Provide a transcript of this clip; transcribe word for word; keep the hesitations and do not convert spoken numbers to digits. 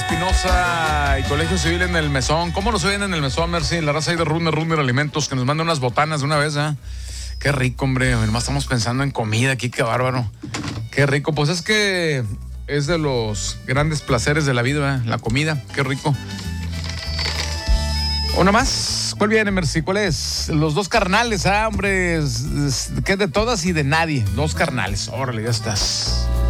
Espinosa y Colegio Civil en el Mesón. ¿Cómo nos oyen en el Mesón, Mercy? La raza ahí de Runner, Runner Alimentos, que nos manda unas botanas de una vez, ¿eh? Qué rico, hombre. Nomás estamos pensando en comida aquí, qué bárbaro. Qué rico. Pues es que es de los grandes placeres de la vida, ¿eh? La comida. Qué rico. Una más. ¿Cuál viene, Mercy? ¿Cuál es? Los dos carnales, ah, hombre. Es, es, que es de todas y de nadie. Dos carnales. Órale, ya estás.